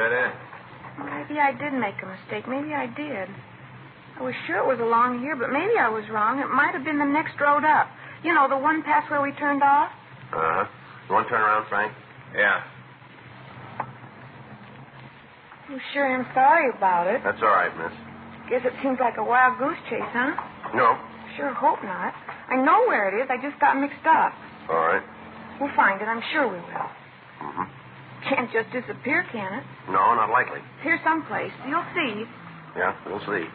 fit in? Maybe I did make a mistake. Maybe I did. I was sure it was along here, but maybe I was wrong. It might have been the next road up. You know, the one past where we turned off? Uh-huh. You want to turn around, Frank? Yeah. I'm sure am sorry about it. That's all right, miss. Guess it seems like a wild goose chase, huh? No. Sure hope not. I know where it is. I just got mixed up. All right. We'll find it. I'm sure we will. Mm-hmm. Can't just disappear, can it? No, not likely. It's here someplace. You'll see. Yeah, we'll see.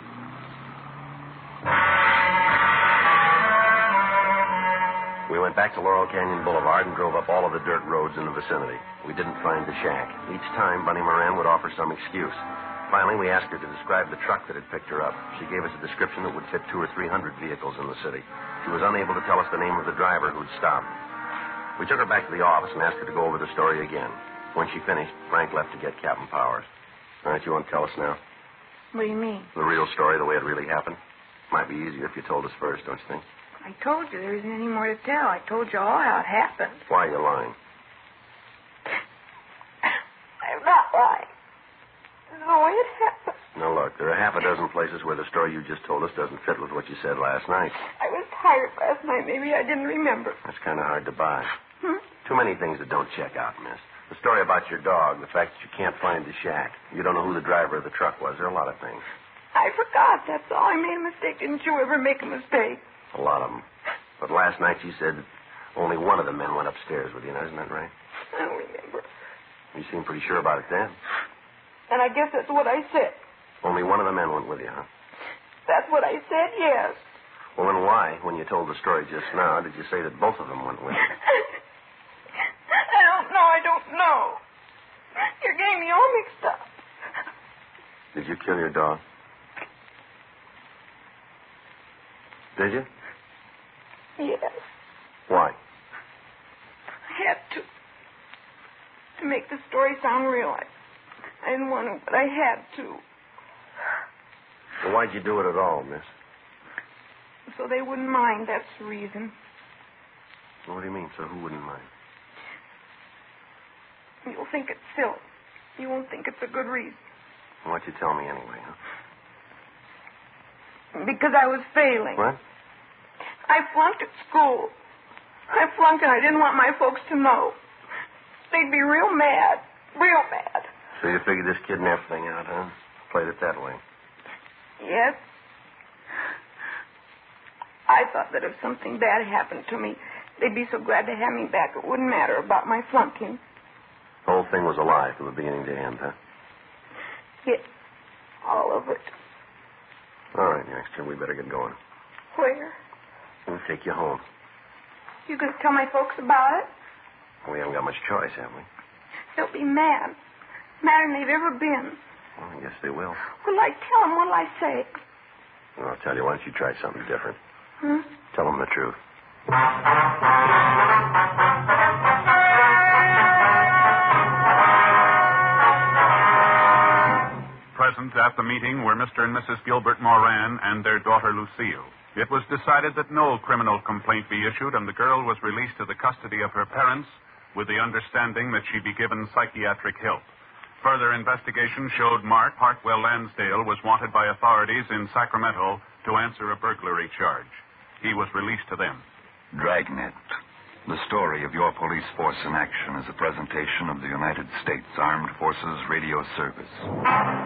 We went back to Laurel Canyon Boulevard and drove up all of the dirt roads in the vicinity. We didn't find the shack. Each time, Bunny Moran would offer some excuse. Finally, we asked her to describe the truck that had picked her up. She gave us a description that would fit 200 or 300 vehicles in the city. She was unable to tell us the name of the driver who'd stopped. We took her back to the office and asked her to go over the story again. When she finished, Frank left to get Captain Powers. All right, you want to tell us now? What do you mean? The real story, the way it really happened? Might be easier if you told us first, don't you think? I told you there isn't any more to tell. I told you all how it happened. Why are you lying? I'm not lying. No way it happened. Now, look, there are half a dozen places where the story you just told us doesn't fit with what you said last night. I was tired last night. Maybe I didn't remember. That's kind of hard to buy. Too many things that don't check out, miss. The story about your dog, the fact that you can't find the shack. You don't know who the driver of the truck was. There are a lot of things. I forgot, that's all. I made a mistake. Didn't you ever make a mistake? A lot of them. But last night you said only one of the men went upstairs with you. Now, isn't that right? I don't remember. You seemed pretty sure about it then. And I guess that's what I said. Only one of the men went with you, huh? That's what I said, yes. Well, then why, when you told the story just now, did you say that both of them went with you? I don't know. You're getting me all mixed up. Did you kill your dog? Did you? Yes. Why? I had to. To make the story sound real. I didn't want to, but I had to. Well, why'd you do it at all, miss? So they wouldn't mind, that's the reason. What do you mean, so who wouldn't mind? You'll think it's silly. You won't think it's a good reason. Well, why'd you tell me anyway, huh? Because I was failing. What? I flunked at school. I flunked and I didn't want my folks to know. They'd be real mad. Real mad. So you figured this kidnap thing out, huh? Played it that way. Yes. I thought that if something bad happened to me, they'd be so glad to have me back it wouldn't matter about my flunking. The whole thing was a lie from the beginning to end, huh? Yes. All of it. All right, youngster, we better get going. Where? We'll take you home. You going to tell my folks about it? We haven't got much choice, have we? They'll be mad. Madder than they've ever been. Well, I guess they will. What'll I tell them? What'll I say? Well, I'll tell you, why don't you try something different? Tell them the truth. Present at the meeting were Mr. and Mrs. Gilbert Moran and their daughter Lucille. It was decided that no criminal complaint be issued, and the girl was released to the custody of her parents with the understanding that she be given psychiatric help. Further investigation showed Mark Hartwell Lansdale was wanted by authorities in Sacramento to answer a burglary charge. He was released to them. Dragnet. The story of your police force in action is a presentation of the United States Armed Forces Radio Service.